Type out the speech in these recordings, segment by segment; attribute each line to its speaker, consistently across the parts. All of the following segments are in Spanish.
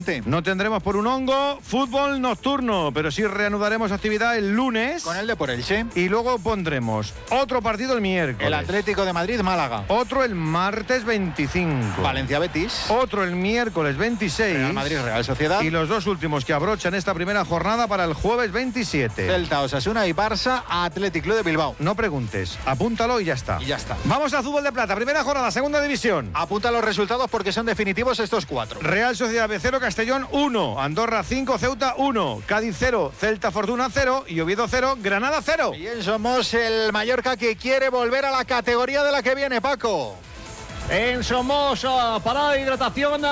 Speaker 1: No tendremos por un hongo fútbol nocturno, pero sí reanudaremos actividad el lunes.
Speaker 2: Con el de por Elche.
Speaker 1: Y luego pondremos otro partido el miércoles.
Speaker 2: El Atlético de Madrid-Málaga.
Speaker 1: Otro el martes 25.
Speaker 2: Valencia-Betis.
Speaker 1: Otro el miércoles 26.
Speaker 2: Real Madrid-Real Sociedad.
Speaker 1: Y los dos últimos que abrochan esta primera jornada para el jueves 27.
Speaker 2: Celta, Osasuna y Barça, Athletic Club de Bilbao.
Speaker 1: No preguntes, apúntalo y ya está.
Speaker 2: Y ya está.
Speaker 1: Vamos a fútbol de plata, primera jornada, segunda división.
Speaker 2: Apunta los resultados porque son definitivos estos cuatro.
Speaker 1: Real Sociedad B 0, Castellón 1, Andorra 5, Ceuta 1, Cádiz 0, Celta Fortuna 0 y Oviedo 0, Granada 0.
Speaker 2: Bien, somos el Mallorca que quiere volver a la categoría de la que viene, Paco.
Speaker 3: En Somoza, parada de hidratación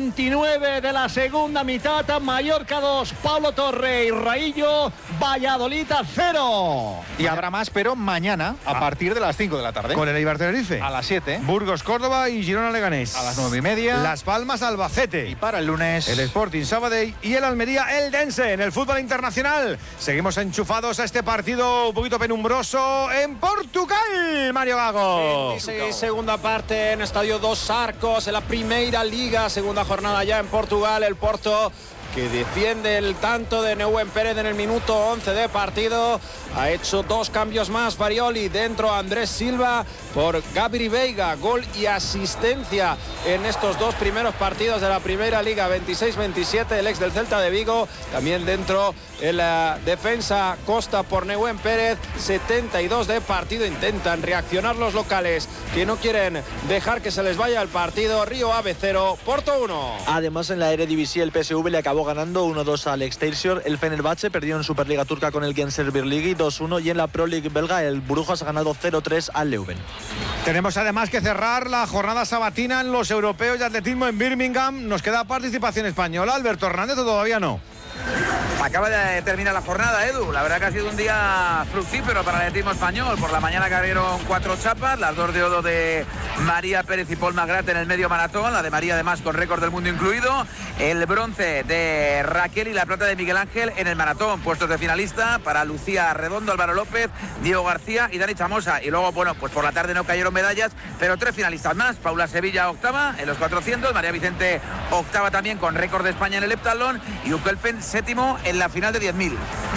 Speaker 3: 29 de la segunda mitad, Mallorca 2, Pablo Torre y Raillo, Valladolid 0.
Speaker 2: Y habrá más, pero mañana, a partir de las 5 de la tarde.
Speaker 1: Con el Eibar Tenerife.
Speaker 2: A las 7.
Speaker 1: Burgos Córdoba y Girona Leganés.
Speaker 2: A las 9:30.
Speaker 1: Las Palmas Albacete.
Speaker 2: Y para el lunes,
Speaker 1: el Sporting Sabadell y el Almería Eldense. En el fútbol internacional seguimos enchufados a este partido un poquito penumbroso en Portugal, Mario Gago.
Speaker 4: Sí, segunda parte en Estadio Dos Arcos, en la Primeira Liga, segunda jornada ya en Portugal. El Porto, que defiende el tanto de Nehuen Pérez en el minuto 11 de partido, ha hecho dos cambios más. Farioli dentro, Andrés Silva por Gabri Veiga, gol y asistencia en estos dos primeros partidos de la Primera Liga, 26-27, el ex del Celta de Vigo. También dentro en la defensa, Costa por Nehuen Pérez, 72 de partido. Intentan reaccionar los locales, que no quieren dejar que se les vaya el partido. Río Ave 0, Porto 1.
Speaker 5: Además, en la Eredivisie el PSV le acabó ganando 1-2 al Excelsior. El Fenerbahce perdió en Superliga Turca con el Gençler Birliği 2-1 y en la Pro League belga el Brujas ha ganado 0-3 al Leuven.
Speaker 1: Tenemos además que cerrar la jornada sabatina en los europeos de atletismo en Birmingham. Nos queda participación española. Alberto Hernández, ¿o todavía no?
Speaker 6: Acaba de terminar la jornada, Edu. La verdad que ha sido un día fructífero para el atletismo español. Por la mañana cayeron 4 chapas, las 2 de oro de María Pérez y Paul Magrat en el medio maratón, la de María además con récord del mundo incluido, el bronce de Raquel y la plata de Miguel Ángel en el maratón. Puestos de finalista para Lucía Redondo, Álvaro López, Diego García y Dani Chamosa. Y luego, bueno, pues por la tarde no cayeron medallas, pero 3 finalistas más. Paula Sevilla, octava en los 400, María Vicente, octava también con récord de España en el heptatlón, y Ukelfen, séptimo en la final de 10.000.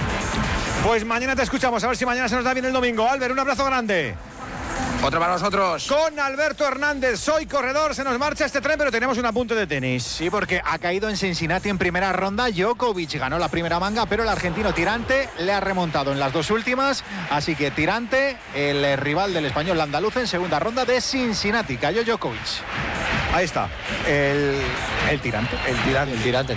Speaker 1: Pues mañana te escuchamos, a ver si mañana se nos da bien el domingo. Albert, un abrazo grande.
Speaker 6: Otro para nosotros.
Speaker 1: Con Alberto Hernández, soy corredor, se nos marcha este tren, pero tenemos un apunte de tenis.
Speaker 2: Sí, porque ha caído en Cincinnati en primera ronda. Djokovic ganó la primera manga, pero el argentino Tirante le ha remontado en las dos últimas. Así que Tirante, el rival del español andaluz en segunda ronda de Cincinnati. Cayó Djokovic.
Speaker 1: Ahí está, el tirante. El tirante.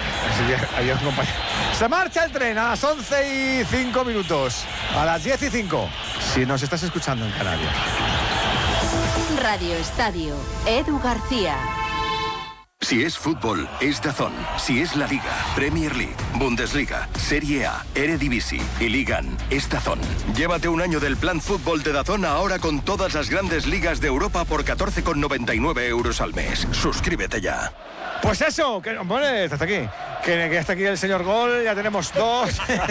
Speaker 1: Se marcha el tren a las 11:05. A las 10:05. Si nos estás escuchando en Canarias.
Speaker 7: Radio Estadio, Edu García.
Speaker 8: Si es fútbol, es DAZN. Si es la Liga, Premier League, Bundesliga, Serie A, Eredivisie y Ligan, es DAZN. Llévate un año del plan fútbol de DAZN ahora con todas las grandes ligas de Europa por 14,99 € al mes. Suscríbete ya.
Speaker 1: Pues eso, que bueno, hasta aquí. Que hasta aquí el señor Gol, ya tenemos 2.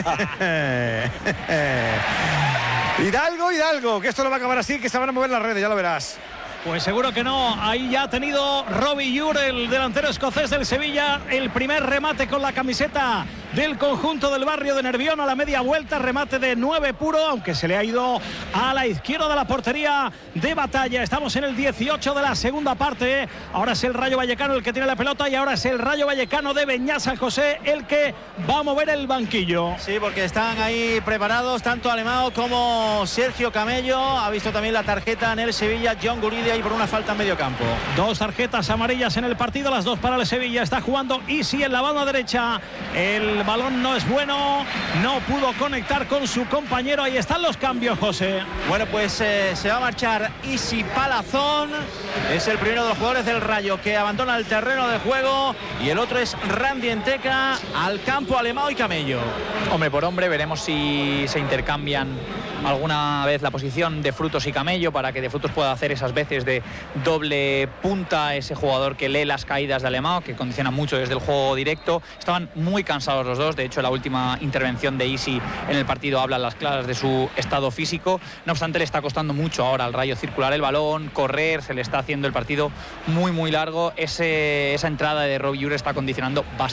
Speaker 1: Hidalgo, que esto no va a acabar así, que se van a mover las redes, ya lo verás.
Speaker 3: Pues seguro que no. Ahí ya ha tenido Robbie Ure, el delantero escocés del Sevilla, el primer remate con la camiseta del conjunto del barrio de Nervión a la media vuelta, remate de 9 puro, aunque se le ha ido a la izquierda de la portería de Batalla. Estamos en el 18 de la segunda parte. Ahora es el Rayo Vallecano el que tiene la pelota y ahora es el Rayo Vallecano de Beñat San José el que va a mover el banquillo.
Speaker 5: Sí, porque están ahí preparados tanto Alemão como Sergio Camello. Ha visto también la tarjeta en el Sevilla John Guridia y por una falta en medio campo.
Speaker 3: 2 tarjetas amarillas en el partido, las 2 para el Sevilla. Está jugando Isi en la banda derecha. El balón no es bueno, no pudo conectar con su compañero. Ahí están los cambios, José.
Speaker 5: Bueno, pues se va a marchar Isi Palazón. Es el primero de los jugadores del Rayo que abandona el terreno de juego. Y el otro es Randy Enteca al campo Alemão y Camello.
Speaker 9: Hombre por hombre, veremos si se intercambian alguna vez la posición de Frutos y Camello para que de Frutos pueda hacer esas veces de doble punta, ese jugador que lee las caídas de Alemão, que condiciona mucho desde el juego directo. Estaban muy cansados los dos, de hecho la última intervención de Isi en el partido habla a las claras de su estado físico. No obstante, le está costando mucho ahora al Rayo circular el balón, correr, se le está haciendo el partido muy largo. Esa entrada de Robbie Ure está condicionando bastante